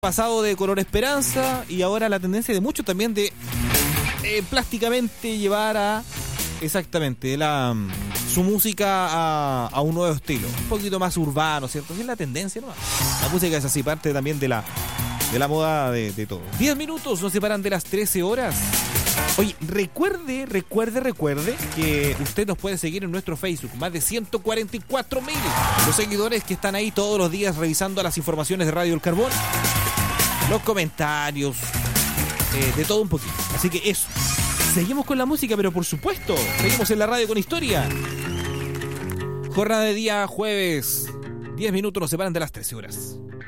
pasado de color esperanza y ahora la tendencia de muchos también de plásticamente llevar a exactamente su música a un nuevo estilo, un poquito más urbano, ¿cierto? Esa es la tendencia, ¿no? La música es así, parte también de la moda de todo. 10 minutos nos separan de las 13 horas. Oye, recuerde que usted nos puede seguir en nuestro Facebook. Más de 144.000 los seguidores que están ahí todos los días revisando las informaciones de Radio El Carbón, los comentarios, de todo un poquito. Así que eso. Seguimos con la música, pero por supuesto, seguimos en la radio con historia. Jornada de día jueves. 10 minutos nos separan de las 13 horas.